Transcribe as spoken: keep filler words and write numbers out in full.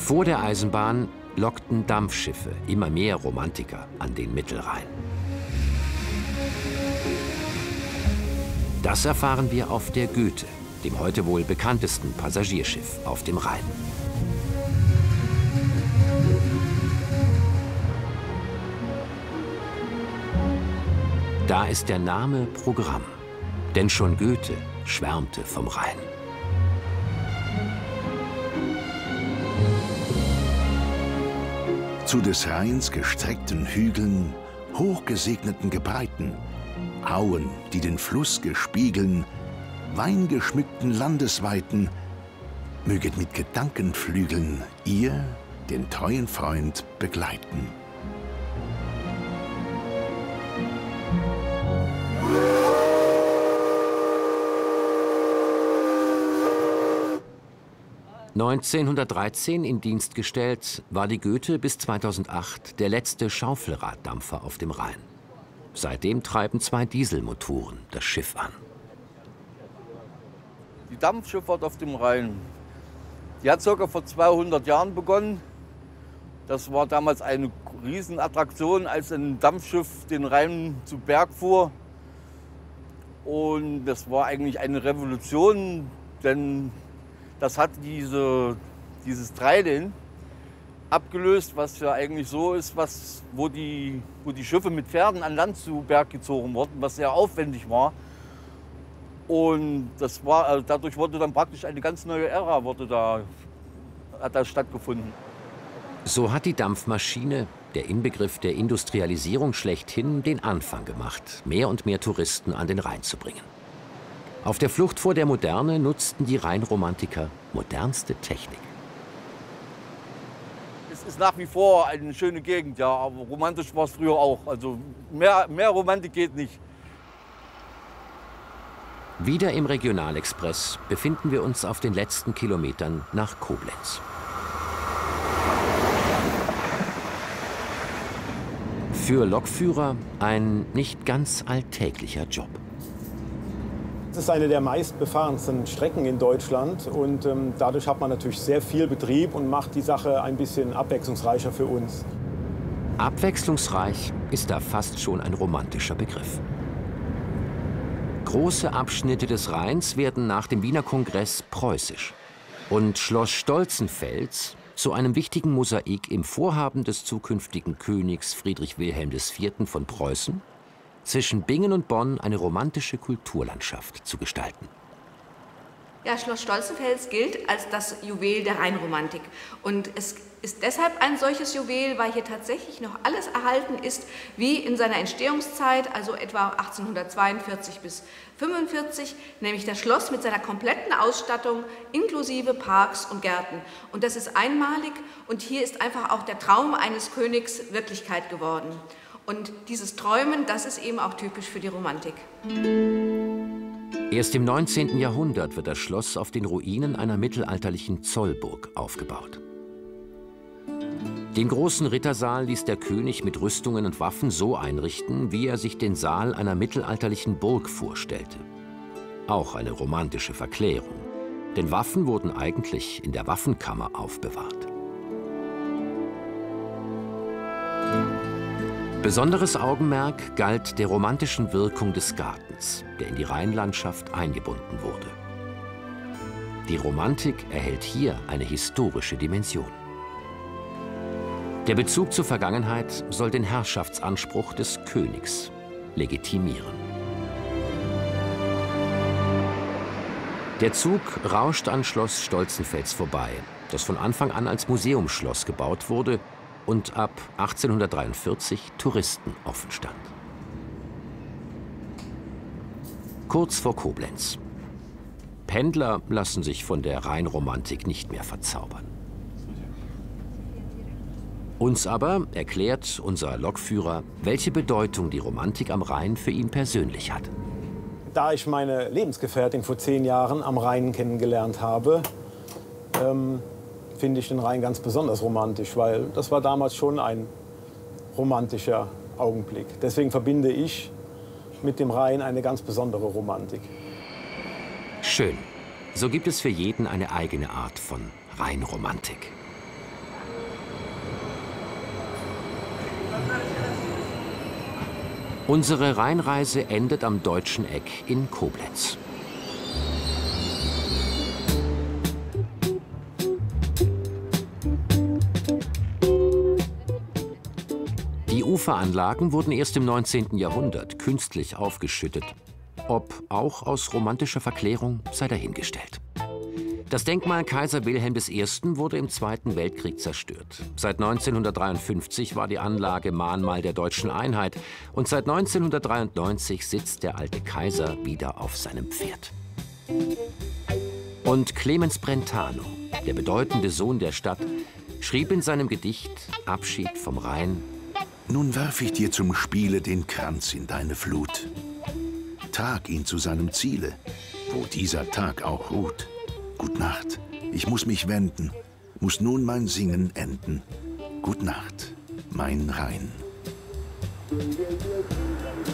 Vor der Eisenbahn lockten Dampfschiffe immer mehr Romantiker an den Mittelrhein. Das erfahren wir auf der Goethe, dem heute wohl bekanntesten Passagierschiff auf dem Rhein. Da ist der Name Programm, denn schon Goethe schwärmte vom Rhein. Zu des Rheins gestreckten Hügeln, hochgesegneten Gebreiten, Auen, die den Fluss gespiegeln, weingeschmückten Landesweiten, möget mit Gedankenflügeln ihr den treuen Freund begleiten. neunzehnhundertdreizehn in Dienst gestellt, war die Goethe bis zweitausendacht der letzte Schaufelraddampfer auf dem Rhein. Seitdem treiben zwei Dieselmotoren das Schiff an. Die Dampfschifffahrt auf dem Rhein, die hat ca. vor zweihundert Jahren begonnen. Das war damals eine Riesenattraktion, als ein Dampfschiff den Rhein zu Berg fuhr. Und das war eigentlich eine Revolution, denn das hat diese, dieses Treideln abgelöst, was ja eigentlich so ist, was, wo, die, wo die Schiffe mit Pferden an Land zu Berg gezogen wurden, was sehr aufwendig war. Und das war, also dadurch wurde dann praktisch eine ganz neue Ära wurde da, hat da stattgefunden. So hat die Dampfmaschine, der Inbegriff der Industrialisierung schlechthin, den Anfang gemacht, mehr und mehr Touristen an den Rhein zu bringen. Auf der Flucht vor der Moderne nutzten die Rheinromantiker modernste Technik. Es ist nach wie vor eine schöne Gegend, ja, aber romantisch war es früher auch. Also mehr, mehr Romantik geht nicht. Wieder im Regionalexpress befinden wir uns auf den letzten Kilometern nach Koblenz. Für Lokführer ein nicht ganz alltäglicher Job. Es ist eine der meistbefahrensten Strecken in Deutschland und ähm, dadurch hat man natürlich sehr viel Betrieb und macht die Sache ein bisschen abwechslungsreicher für uns. Abwechslungsreich ist da fast schon ein romantischer Begriff. Große Abschnitte des Rheins werden nach dem Wiener Kongress preußisch und Schloss Stolzenfels zu einem wichtigen Mosaik im Vorhaben des zukünftigen Königs Friedrich Wilhelm der Vierte. Von Preußen, zwischen Bingen und Bonn eine romantische Kulturlandschaft zu gestalten. Ja, Schloss Stolzenfels gilt als das Juwel der Rheinromantik. Und es ist deshalb ein solches Juwel, weil hier tatsächlich noch alles erhalten ist, wie in seiner Entstehungszeit, also etwa achtzehnhundertzweiundvierzig bis fünfundvierzig, nämlich das Schloss mit seiner kompletten Ausstattung inklusive Parks und Gärten. Und das ist einmalig und hier ist einfach auch der Traum eines Königs Wirklichkeit geworden. Und dieses Träumen, das ist eben auch typisch für die Romantik. Erst im neunzehnten Jahrhundert wird das Schloss auf den Ruinen einer mittelalterlichen Zollburg aufgebaut. Den großen Rittersaal ließ der König mit Rüstungen und Waffen so einrichten, wie er sich den Saal einer mittelalterlichen Burg vorstellte. Auch eine romantische Verklärung, denn Waffen wurden eigentlich in der Waffenkammer aufbewahrt. Besonderes Augenmerk galt der romantischen Wirkung des Gartens, der in die Rheinlandschaft eingebunden wurde. Die Romantik erhält hier eine historische Dimension. Der Bezug zur Vergangenheit soll den Herrschaftsanspruch des Königs legitimieren. Der Zug rauscht an Schloss Stolzenfels vorbei, das von Anfang an als Museumsschloss gebaut wurde und ab achtzehnhundertdreiundvierzig Touristen offen stand. Kurz vor Koblenz. Pendler lassen sich von der Rheinromantik nicht mehr verzaubern. Uns aber erklärt unser Lokführer, welche Bedeutung die Romantik am Rhein für ihn persönlich hat. Da ich meine Lebensgefährtin vor zehn Jahren am Rhein kennengelernt habe, ähm, finde ich den Rhein ganz besonders romantisch, weil das war damals schon ein romantischer Augenblick. Deswegen verbinde ich mit dem Rhein eine ganz besondere Romantik. Schön. So gibt es für jeden eine eigene Art von Rheinromantik. Unsere Rheinreise endet am Deutschen Eck in Koblenz. Die Uferanlagen wurden erst im neunzehnten Jahrhundert künstlich aufgeschüttet. Ob auch aus romantischer Verklärung, sei dahingestellt. Das Denkmal Kaiser Wilhelm I. wurde im Zweiten Weltkrieg zerstört. Seit neunzehnhundertdreiundfünfzig war die Anlage Mahnmal der deutschen Einheit und seit neunzehnhundertdreiundneunzig sitzt der alte Kaiser wieder auf seinem Pferd. Und Clemens Brentano, der bedeutende Sohn der Stadt, schrieb in seinem Gedicht Abschied vom Rhein: Nun werf ich dir zum Spiele den Kranz in deine Flut. Trag ihn zu seinem Ziele, wo dieser Tag auch ruht. Gut Nacht, ich muss mich wenden, muss nun mein Singen enden. Gut Nacht, mein Rhein.